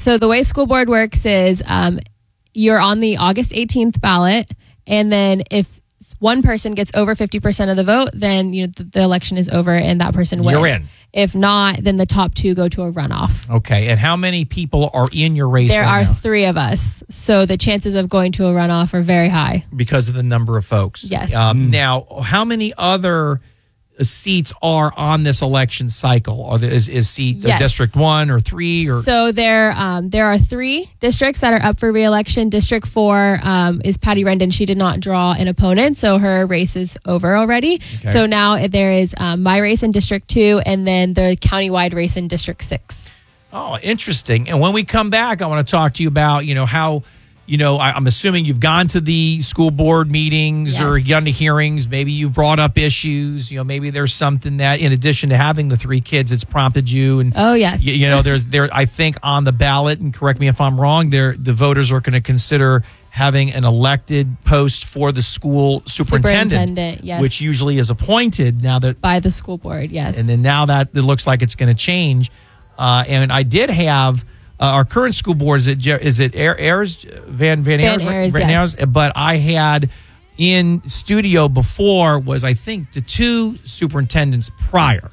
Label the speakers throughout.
Speaker 1: So the way school board works is you're on the August 18th ballot, and then if one person gets over 50% of the vote, then the election is over and that person wins.
Speaker 2: You're in.
Speaker 1: If not, then the top two go to a runoff.
Speaker 2: Okay. And how many people are in your race
Speaker 1: There
Speaker 2: right
Speaker 1: are
Speaker 2: now?
Speaker 1: 3 of us. So the chances of going to a runoff are very high.
Speaker 2: Because of the number of folks.
Speaker 1: Yes.
Speaker 2: Now, how many other seats are on this election cycle? Is seat
Speaker 1: Yes.
Speaker 2: District 1 or 3? Or
Speaker 1: So there are 3 districts that are up for re-election. District 4 is Patty Rendon. She did not draw an opponent, so her race is over already.
Speaker 2: Okay.
Speaker 1: So now there is my race in District 2 and then the countywide race in District 6.
Speaker 2: Oh, interesting. And when we come back, I want to talk to you about, how, I'm assuming you've gone to the school board meetings
Speaker 1: Yes.
Speaker 2: or gone to hearings. Maybe you've brought up issues. Maybe there's something that, in addition to having the 3 kids, it's prompted you. And
Speaker 1: Oh, yes.
Speaker 2: there. I think on the ballot, and correct me if I'm wrong, the voters are going to consider having an elected post for the school superintendent,
Speaker 1: Yes.
Speaker 2: which usually is appointed now that
Speaker 1: By the school board, yes.
Speaker 2: and then now that it looks like it's going to change. And I did have our current school board. Is it Ayers Van Ayers?
Speaker 1: Yes.
Speaker 2: But I had in studio before was, I think, the 2 superintendents prior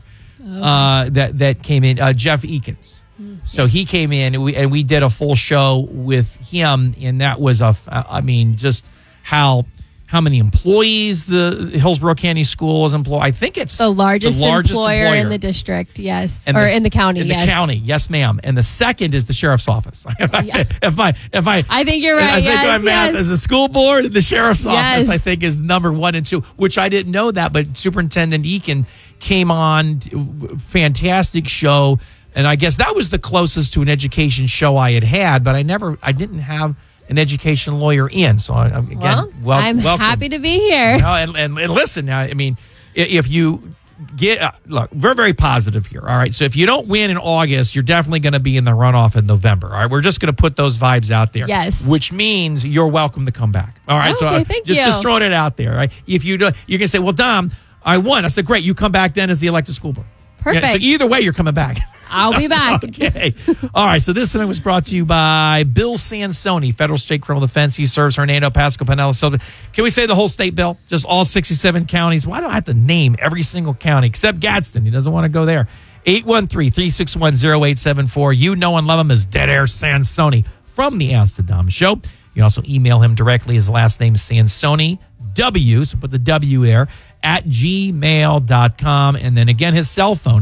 Speaker 2: that came in. Jeff Eakins. So he came in and we did a full show with him, and that was just how many employees the Hillsborough County School is employed. I think it's
Speaker 1: the largest employer in the district, yes,
Speaker 2: and
Speaker 1: in the county,
Speaker 2: in
Speaker 1: yes.
Speaker 2: the county, yes, ma'am. And the second is the sheriff's office.
Speaker 1: Yeah.
Speaker 2: I
Speaker 1: think you're right.
Speaker 2: I think
Speaker 1: yes,
Speaker 2: my math is the school board and the sheriff's office.
Speaker 1: Yes.
Speaker 2: I think is number 1 and 2, which I didn't know that. But Superintendent Eakin came on, fantastic show, and I guess that was the closest to an education show I had. But I didn't have an education lawyer in. So I'm
Speaker 1: I'm
Speaker 2: welcome.
Speaker 1: happy to be here.
Speaker 2: And listen, now, I mean, if you get, look, we're very positive here. All right. So if you don't win in August, you're definitely going to be in the runoff in November. All right. We're just going to put those vibes out there.
Speaker 1: Yes.
Speaker 2: Which means you're welcome to come back. All right.
Speaker 1: Okay, thank you.
Speaker 2: Just throwing it out there. Right. If you do, you can say, well, Dom, I won. I said, great. You come back then as the elected school board.
Speaker 1: Perfect.
Speaker 2: Yeah, so either way, you're coming back.
Speaker 1: I'll be back.
Speaker 2: Okay. All right. So this segment was brought to you by Bill Sansoni, Federal State Criminal Defense. He serves Hernando, Pasco, Pinellas, Sylvan. Can we say the whole state, Bill? Just all 67 counties? Why do I have to name every single county except Gadsden? He doesn't want to go there. 813-361-0874. You know and love him as Dead Air Sansoni from the Ask the Dom Show. You can also email him directly. His last name is Sansoni, W, so put the W there, at gmail.com. And then again, his cell phone,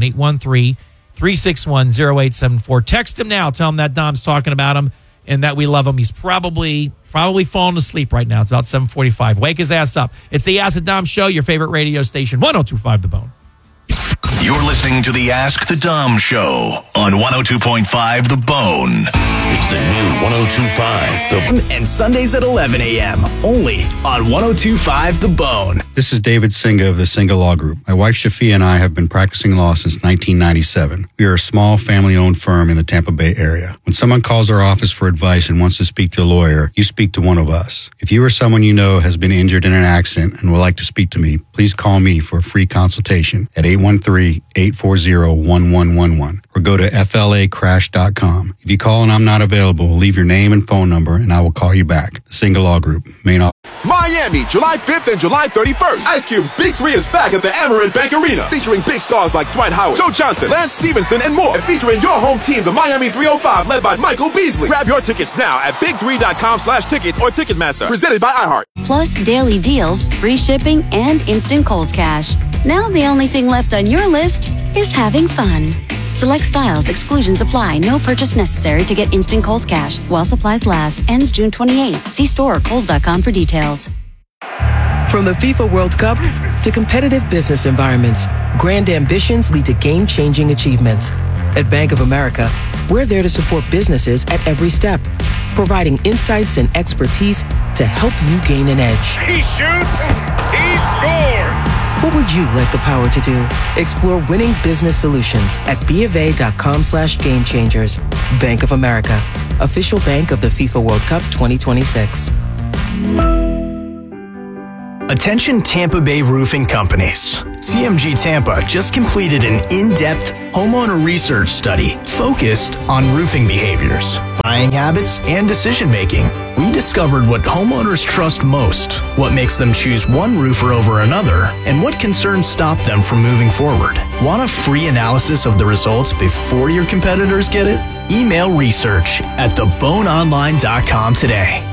Speaker 2: 813-361-0874. Text him now. Tell him that Dom's talking about him and that we love him. He's probably falling asleep right now. It's about 7:45. Wake his ass up. It's the Ask the Dom Show, your favorite radio station, 102.5 The Bone.
Speaker 3: You're listening to the Ask the Dom Show on 102.5 The Bone.
Speaker 4: It's the new 102.5 The Bone.
Speaker 5: And Sundays at 11 a.m. only on 102.5 The Bone.
Speaker 6: This is David Singa of the Singa Law Group. My wife Shafia and I have been practicing law since 1997. We are a small family-owned firm in the Tampa Bay area. When someone calls our office for advice and wants to speak to a lawyer, you speak to one of us. If you or someone you know has been injured in an accident and would like to speak to me, please call me for a free consultation at 813-840-1111 or go to flacrash.com. If you call and I'm not available, leave your name and phone number and I will call you back. The Singa Law Group, main office.
Speaker 7: Miami, July 5th and July 31st. Ice Cube's Big 3 is back at the Amerant Bank Arena, featuring big stars like Dwight Howard, Joe Johnson, Lance Stevenson, and more. And featuring your home team, the Miami 305, led by Michael Beasley. Grab your tickets now at big3.com/tickets or Ticketmaster. Presented by iHeart.
Speaker 8: Plus daily deals, free shipping, and instant Kohl's Cash. Now the only thing left on your list is having fun. Select styles, exclusions apply. No purchase necessary to get instant Kohl's Cash. While supplies last. Ends June 28th. See store or Kohls.com for details.
Speaker 9: From the FIFA World Cup to competitive business environments, grand ambitions lead to game-changing achievements. At Bank of America, we're there to support businesses at every step, providing insights and expertise to help you gain an edge.
Speaker 10: He shoots, he scores!
Speaker 9: What would you like the power to do? Explore winning business solutions at BofA.com/gamechangers. Bank of America, official bank of the FIFA World Cup 2026.
Speaker 5: Attention Tampa Bay roofing companies. CMG Tampa just completed an in-depth homeowner research study focused on roofing behaviors, buying habits, and decision-making. We discovered what homeowners trust most, what makes them choose one roofer over another, and what concerns stop them from moving forward. Want a free analysis of the results before your competitors get it? Email research@theboneonline.com today.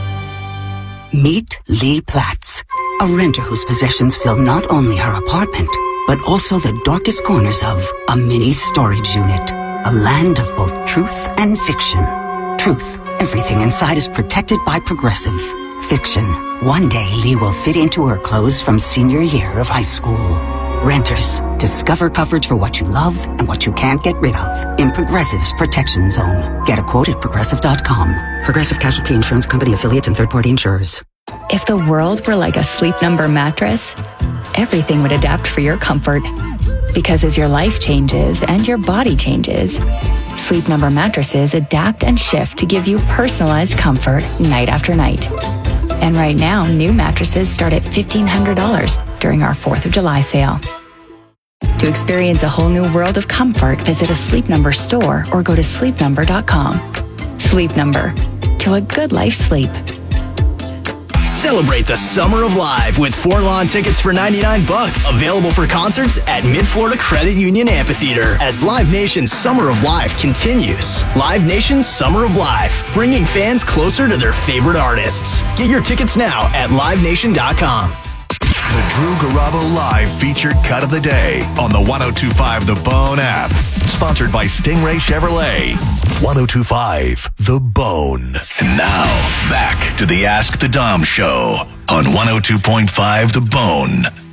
Speaker 11: Meet Lee Platts, a renter whose possessions fill not only her apartment, but also the darkest corners of a mini storage unit. A land of both truth and fiction. Truth, everything inside is protected by Progressive. Fiction, one day Lee will fit into her clothes from senior year of high school. Renters, discover coverage for what you love and what you can't get rid of in Progressive's Protection Zone. Get a quote at Progressive.com. Progressive Casualty Insurance Company affiliates and third-party insurers.
Speaker 12: If the world were like a Sleep Number mattress, everything would adapt for your comfort. Because as your life changes and your body changes, Sleep Number mattresses adapt and shift to give you personalized comfort night after night. And right now, new mattresses start at $1,500 during our 4th of July sale. To experience a whole new world of comfort, visit a Sleep Number store or go to sleepnumber.com. Sleep Number. To a good life sleep.
Speaker 5: Celebrate the Summer of Live with 4 lawn tickets for $99. Available for concerts at Mid-Florida Credit Union Amphitheater as Live Nation's Summer of Live continues. Live Nation's Summer of Live, bringing fans closer to their favorite artists. Get your tickets now at livenation.com.
Speaker 3: The Drew Garabo Live featured cut of the day on the 102.5 The Bone app. Sponsored by Stingray Chevrolet. 102.5 The Bone. And now, back to the Ask the Dom Show on 102.5 The Bone.